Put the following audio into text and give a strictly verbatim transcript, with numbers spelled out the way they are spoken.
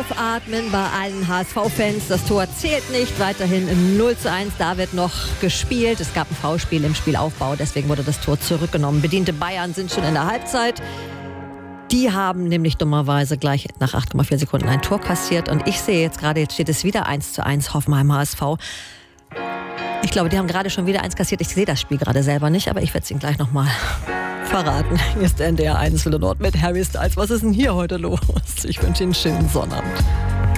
Aufatmen bei allen H S V-Fans. Das Tor zählt nicht. Weiterhin null zu eins. Da wird noch gespielt. Es gab ein Foulspiel im Spielaufbau. Deswegen wurde das Tor zurückgenommen. Bediente Bayern sind schon in der Halbzeit. Die haben nämlich dummerweise gleich nach acht Komma vier Sekunden ein Tor kassiert. Und ich sehe jetzt gerade, jetzt steht es wieder eins zu eins Hoffenheim H S V. Ich glaube, die haben gerade schon wieder eins kassiert. Ich sehe das Spiel gerade selber nicht, aber ich werde es Ihnen gleich nochmal verraten. Hier ist der N D R eins Nord mit Harry Styles. Was ist denn hier heute los? Ich wünsche Ihnen einen schönen Sonnabend.